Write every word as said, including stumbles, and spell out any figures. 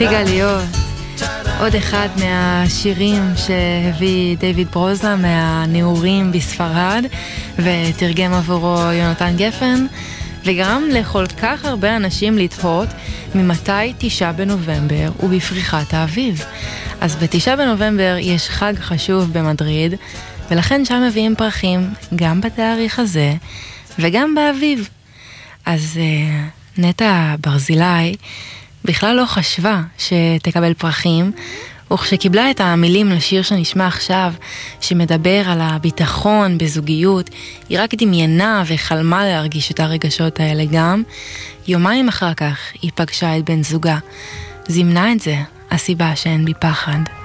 סיגל ליאור, עוד אחד מהשירים שהביא דיוויד ברוזה מהנעורים בספרד ותרגם עבורו יונתן גפן, וגרם לכל כך הרבה אנשים לתהות ממתי תשעה בנובמבר ובפריחת האביב. אז בתשעה בנובמבר יש חג חשוב במדריד, ולכן שם מביאים פרחים גם בתאריך הזה וגם באביב. אז uh, נטע ברזילי בכלל לא חשבה שתקבל פרחים, וכשקיבלה את המילים לשיר שנשמע עכשיו, שמדבר על הביטחון בזוגיות, היא רק דמיינה וחלמה להרגיש את הרגשות האלה גם. יומיים אחר כך היא פגשה את בן זוגה. זימנה את זה, הסיבה שאין בי פחד.